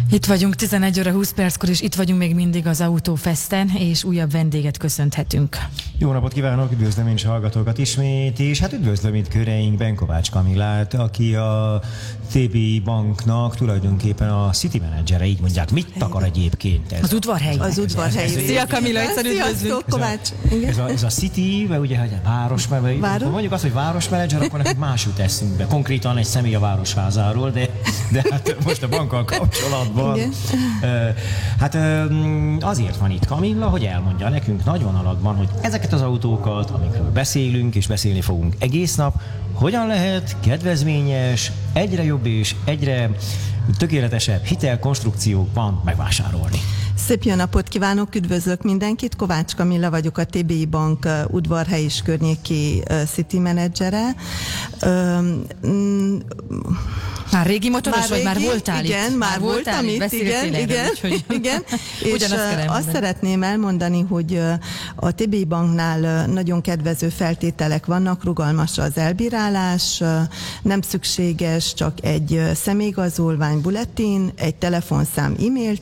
Itt vagyunk 11 óra 20 perckor, és itt vagyunk még mindig az Autófesten, és újabb vendéget köszönhetünk. Jó napot kívánok, üdvözlöm én is a hallgatókat ismét, és hát üdvözlöm itt köreinkben Kovács Kamillát, aki a TBI Banknak tulajdonképpen a City Managere, így mondják. Mit akar egyébként ez? Az udvarhely. Az udvarhely. Szia Kamilla, egyszer üdvözlünk. Kovács. Ez a City, mert ugye városmenedzser, mondjuk azt, hogy városmenedzser, akkor nekünk más jut eszünkbe. Konkrétan egy személy a városházáról, de hát most a bankkal kapcsolatban. Hát azért van itt Kamilla, hogy elmondja nekünk nagy vonalakban, hogy ezeket az autókat, amikről beszélünk és beszélni fogunk egész nap, hogyan lehet kedvezményes, egyre jobb és egyre tökéletesebb hitelkonstrukciókban megvásárolni. Szép jó napot kívánok, üdvözlök mindenkit. Kovács Kamilla vagyok, a TBI Bank udvarhely és környéki City Managere. Már régi motoros, vagy már voltál itt? Igen, már voltam itt, igen. És azt szeretném elmondani, hogy a TBI Banknál nagyon kedvező feltételek vannak, rugalmas az elbírálás, nem szükséges csak egy személyigazolvány, bulletin, egy telefonszám, e-mail